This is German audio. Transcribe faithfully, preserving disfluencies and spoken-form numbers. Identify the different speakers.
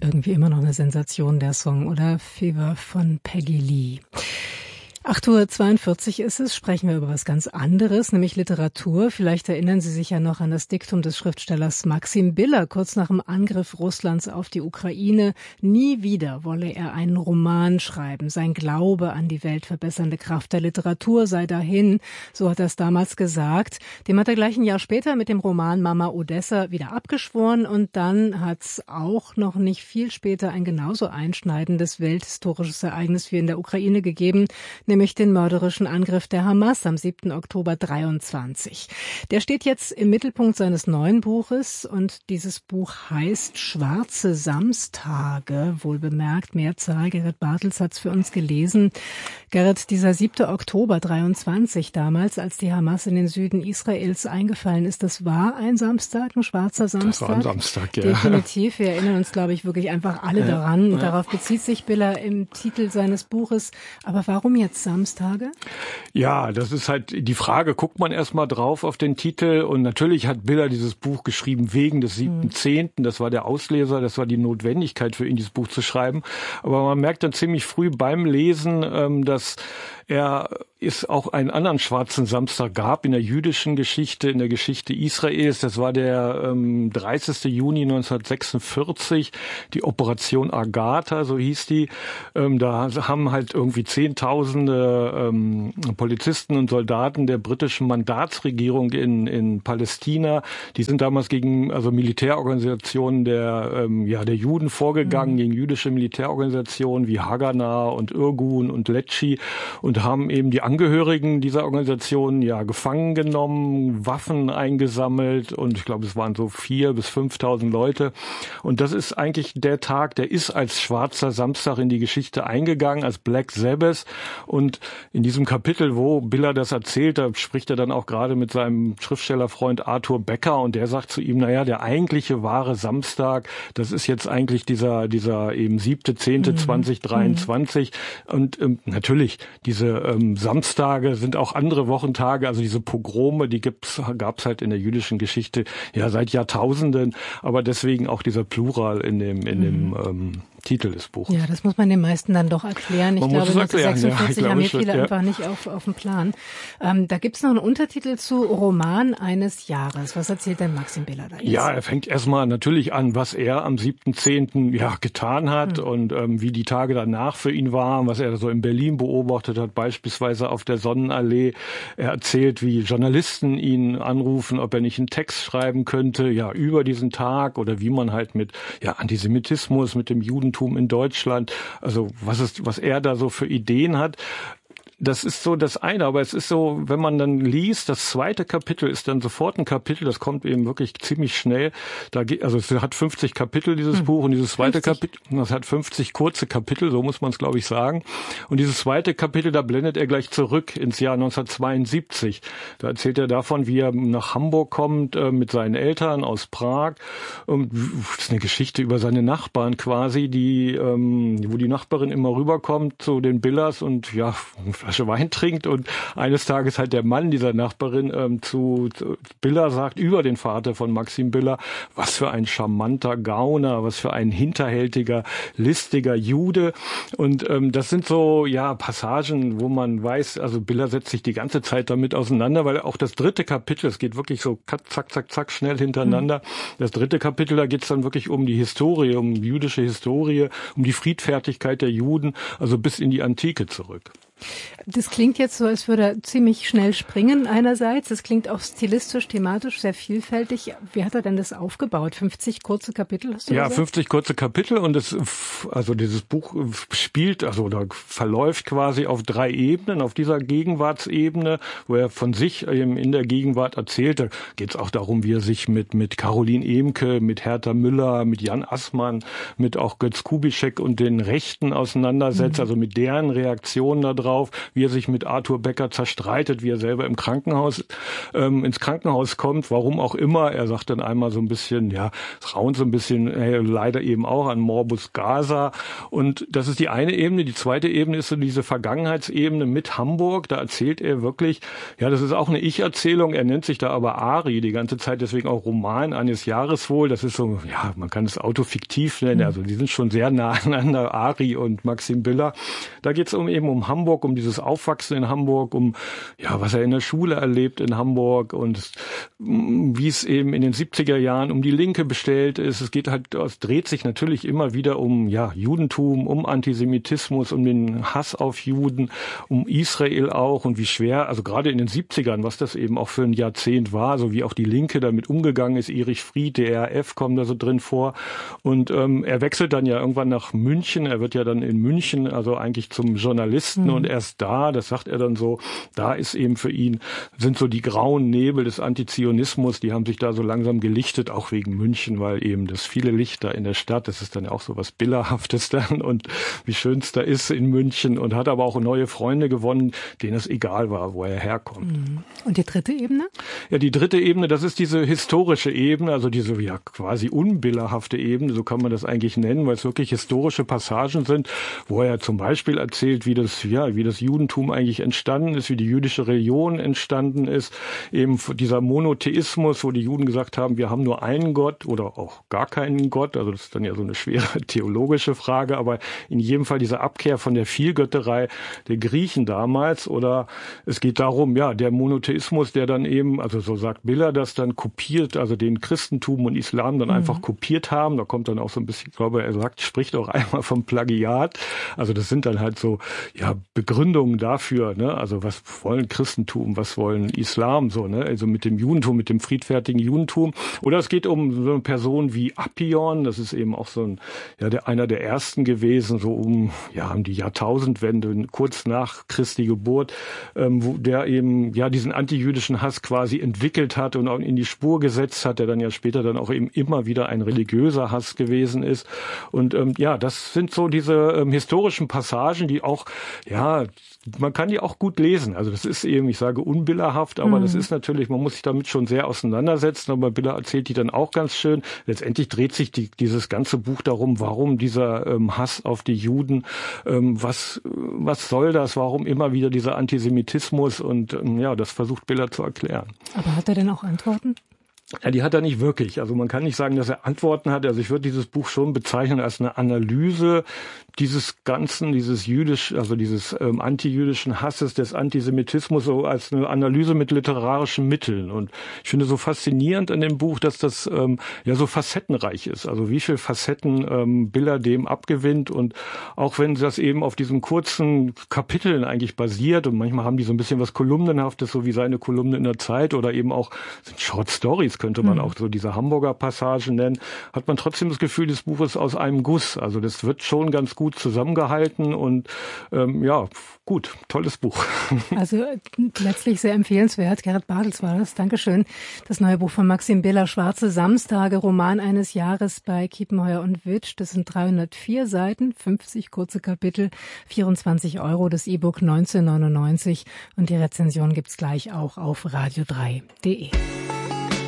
Speaker 1: Irgendwie immer noch eine Sensation, der Song, oder? Fever von Peggy Lee. acht Uhr zweiundvierzig ist es, sprechen wir über was ganz anderes, nämlich Literatur. Vielleicht erinnern Sie sich ja noch an das Diktum des Schriftstellers Maxim Biller, kurz nach dem Angriff Russlands auf die Ukraine. Nie wieder wolle er einen Roman schreiben. Sein Glaube an die weltverbessernde Kraft der Literatur sei dahin, so hat er es damals gesagt. Dem hat er gleich ein Jahr später mit dem Roman Mama Odessa wieder abgeschworen und dann hat es auch noch nicht viel später ein genauso einschneidendes welthistorisches Ereignis wie in der Ukraine gegeben, nämlich den mörderischen Angriff der Hamas am siebten Oktober dreiundzwanzig. Der steht jetzt im Mittelpunkt seines neuen Buches und dieses Buch heißt Schwarze Samstage, wohlbemerkt, Mehrzahl. Gerrit Bartels hat es für uns gelesen. Gerrit, dieser siebte Oktober dreiundzwanzig damals, als die Hamas in den Süden Israels eingefallen ist, das war ein Samstag, ein schwarzer Samstag.
Speaker 2: Das war ein Samstag, ja.
Speaker 1: Definitiv. Wir erinnern uns, glaube ich, wirklich einfach alle ja, daran. Und ja. Darauf bezieht sich Biller im Titel seines Buches. Aber warum jetzt Samstage?
Speaker 2: Ja, das ist halt die Frage, guckt man erstmal drauf auf den Titel und natürlich hat Biller dieses Buch geschrieben wegen des siebten zehnten Das war der Auslöser, das war die Notwendigkeit für ihn, dieses Buch zu schreiben. Aber man merkt dann ziemlich früh beim Lesen, dass er es auch einen anderen schwarzen Samstag gab in der jüdischen Geschichte, in der Geschichte Israels. Das war der ähm, dreißigsten Juni neunzehnhundertsechsundvierzig, die Operation Agatha, so hieß die. Ähm, da haben halt irgendwie Zehntausende ähm, Polizisten und Soldaten der britischen Mandatsregierung in, in Palästina, die sind damals gegen also Militärorganisationen der, ähm, ja, der Juden vorgegangen, mhm. gegen jüdische Militärorganisationen wie Haganah und Irgun und Letschi und haben eben die Angehörigen dieser Organisation ja gefangen genommen, Waffen eingesammelt und ich glaube, es waren so vier bis fünftausend Leute. Und das ist eigentlich der Tag, der ist als schwarzer Samstag in die Geschichte eingegangen, als Black Sabbath. Und in diesem Kapitel, wo Biller das erzählt, da spricht er dann auch gerade mit seinem Schriftstellerfreund Arthur Becker und der sagt zu ihm, naja, der eigentliche wahre Samstag, das ist jetzt eigentlich dieser dieser eben siebte zehnte Mhm. zweitausenddreiundzwanzig. Mhm. Und ähm, natürlich, diese ähm, Samstage sind auch andere Wochentage, also diese Pogrome, die gibt's, gab's halt in der jüdischen Geschichte ja seit Jahrtausenden, aber deswegen auch dieser Plural in dem in mhm. dem ähm, Titel des Buches.
Speaker 1: Ja, das muss man den meisten dann doch erklären. Ich
Speaker 2: man
Speaker 1: glaube, neunzehnhundertsechsundvierzig
Speaker 2: ja,
Speaker 1: haben hier
Speaker 2: schon,
Speaker 1: viele
Speaker 2: ja.
Speaker 1: einfach nicht auf, auf dem Plan. Ähm, da gibt's noch einen Untertitel zu Roman eines Jahres. Was erzählt denn Maxim Biller da jetzt?
Speaker 2: Ja, er fängt erstmal natürlich an, was er am siebten zehnten ja getan hat hm. und ähm, wie die Tage danach für ihn waren, was er so in Berlin beobachtet hat, beispielsweise auf der Sonnenallee. Er erzählt, wie Journalisten ihn anrufen, ob er nicht einen Text schreiben könnte, ja, über diesen Tag oder wie man halt mit ja Antisemitismus, mit dem Judentum in Deutschland, also was ist, was er da so für Ideen hat. Das ist so das eine, aber es ist so, wenn man dann liest, das zweite Kapitel ist dann sofort ein Kapitel, das kommt eben wirklich ziemlich schnell. Da geht, also es hat fünfzig Kapitel, dieses hm. Buch, und dieses zweite fünfzig. Kapitel, das hat fünfzig kurze Kapitel, so muss man es, glaube ich, sagen. Und dieses zweite Kapitel, da blendet er gleich zurück ins Jahr neunzehnhundertzweiundsiebzig. Da erzählt er davon, wie er nach Hamburg kommt äh, mit seinen Eltern aus Prag. Und das ist eine Geschichte über seine Nachbarn quasi, die, ähm, wo die Nachbarin immer rüberkommt zu den Billers und ja, Flasche Wein trinkt und eines Tages halt der Mann dieser Nachbarin ähm, zu, zu Biller sagt, über den Vater von Maxim Biller, was für ein charmanter Gauner, was für ein hinterhältiger, listiger Jude. Und ähm, das sind so ja Passagen, wo man weiß, also Biller setzt sich die ganze Zeit damit auseinander, weil auch das dritte Kapitel, es geht wirklich so zack, zack, zack, schnell hintereinander. Mhm. Das dritte Kapitel, da geht es dann wirklich um die Historie, um jüdische Historie, um die Friedfertigkeit der Juden, also bis in die Antike zurück.
Speaker 1: Das klingt jetzt so, als würde er ziemlich schnell springen einerseits. Das klingt auch stilistisch, thematisch sehr vielfältig. Wie hat er denn das aufgebaut? fünfzig kurze Kapitel, hast du
Speaker 2: ja,
Speaker 1: gesagt?
Speaker 2: fünfzig kurze Kapitel und es, also dieses Buch spielt, also oder verläuft quasi auf drei Ebenen. Auf dieser Gegenwartsebene, wo er von sich eben in der Gegenwart erzählt. Da geht es auch darum, wie er sich mit mit Caroline Ehmke, mit Hertha Müller, mit Jan Assmann, mit auch Götz Kubitschek und den Rechten auseinandersetzt, mhm. also mit deren Reaktionen darauf. drauf, wie er sich mit Arthur Becker zerstreitet, wie er selber im Krankenhaus, ähm, ins Krankenhaus kommt, warum auch immer. Er sagt dann einmal so ein bisschen, ja, es raunt so ein bisschen, äh, leider eben auch an Morbus Gaza. Und das ist die eine Ebene. Die zweite Ebene ist so diese Vergangenheitsebene mit Hamburg. Da erzählt er wirklich, ja, das ist auch eine Ich-Erzählung. Er nennt sich da aber Ari die ganze Zeit, deswegen auch Roman eines Jahres wohl. Das ist so, ja, man kann es autofiktiv nennen. Also die sind schon sehr nah aneinander, Ari und Maxim Biller. Da geht es um eben um Hamburg, um dieses Aufwachsen in Hamburg, um ja, was er in der Schule erlebt in Hamburg und wie es eben in den siebziger Jahren um die Linke bestellt ist. Es geht halt, es dreht sich natürlich immer wieder um ja Judentum, um Antisemitismus, um den Hass auf Juden, um Israel auch und wie schwer, also gerade in den siebzigern, was das eben auch für ein Jahrzehnt war, so wie auch die Linke damit umgegangen ist. Erich Fried, der R A F kommt da so drin vor und ähm, er wechselt dann ja irgendwann nach München. Er wird ja dann in München, also eigentlich zum Journalisten mhm. und erst da, das sagt er dann so, da ist eben für ihn, sind so die grauen Nebel des Antizionismus, die haben sich da so langsam gelichtet, auch wegen München, weil eben das viele Lichter in der Stadt, das ist dann ja auch so was Billerhaftes dann und wie schön es da ist in München und hat aber auch neue Freunde gewonnen, denen es egal war, wo er herkommt.
Speaker 1: Und die dritte Ebene?
Speaker 2: Ja, die dritte Ebene, das ist diese historische Ebene, also diese ja quasi unbillerhafte Ebene, so kann man das eigentlich nennen, weil es wirklich historische Passagen sind, wo er zum Beispiel erzählt, wie das, ja, wie das Judentum eigentlich entstanden ist, wie die jüdische Religion entstanden ist, eben dieser Monotheismus, wo die Juden gesagt haben, wir haben nur einen Gott oder auch gar keinen Gott, also das ist dann ja so eine schwere theologische Frage, aber in jedem Fall diese Abkehr von der Vielgötterei der Griechen damals oder es geht darum, ja, der Monotheismus, der dann eben, also so sagt Biller, das dann kopiert, also den Christentum und Islam dann mhm. einfach kopiert haben, da kommt dann auch so ein bisschen, ich glaube, er sagt, spricht auch einmal vom Plagiat, also das sind dann halt so, ja, Begründungen dafür, ne, also was wollen Christentum, was wollen Islam, so, ne, also mit dem Judentum, mit dem friedfertigen Judentum, oder es geht um so eine Person wie Appion, das ist eben auch so ein, ja, der, einer der ersten gewesen, so um, ja, um die Jahrtausendwende, kurz nach Christi Geburt, ähm, wo der eben, ja, diesen antijüdischen Hass quasi entwickelt hat und auch in die Spur gesetzt hat, der dann ja später dann auch eben immer wieder ein religiöser Hass gewesen ist. Und ähm, ja, das sind so diese ähm, historischen Passagen, die auch, ja, man kann die auch gut lesen. Also das ist eben, ich sage unbillerhaft, aber mhm. das ist natürlich, man muss sich damit schon sehr auseinandersetzen. Aber Biller erzählt die dann auch ganz schön. Letztendlich dreht sich die, dieses ganze Buch darum, warum dieser ähm, Hass auf die Juden, ähm, was was soll das, warum immer wieder dieser Antisemitismus und ähm, ja, das versucht Biller zu erklären.
Speaker 1: Aber hat er denn auch Antworten?
Speaker 2: Ja, die hat er nicht wirklich. Also man kann nicht sagen, dass er Antworten hat. Also ich würde dieses Buch schon bezeichnen als eine Analyse dieses Ganzen, dieses jüdisch, also dieses ähm, antijüdischen Hasses, des Antisemitismus, so als eine Analyse mit literarischen Mitteln. Und ich finde so faszinierend an dem Buch, dass das ähm, ja so facettenreich ist. Also wie viele Facetten ähm, Biller dem abgewinnt und auch wenn das eben auf diesen kurzen Kapiteln eigentlich basiert und manchmal haben die so ein bisschen was Kolumnenhaftes, so wie seine Kolumne in der Zeit oder eben auch sind Short Stories, könnte man auch so diese Hamburger Passagen nennen, hat man trotzdem das Gefühl, das Buch ist aus einem Guss. Also das wird schon ganz gut zusammengehalten und ähm, ja, gut, tolles Buch.
Speaker 1: Also letztlich sehr empfehlenswert. Gerrit Bartels war das. Dankeschön. Das neue Buch von Maxim Biller, Schwarze Samstage, Roman eines Jahres bei Kiepenheuer und Witsch. Das sind dreihundertvier Seiten, fünfzig kurze Kapitel, vierundzwanzig Euro, das E-Book neunzehn neunundneunzig und die Rezension gibt's gleich auch auf radio drei punkt de.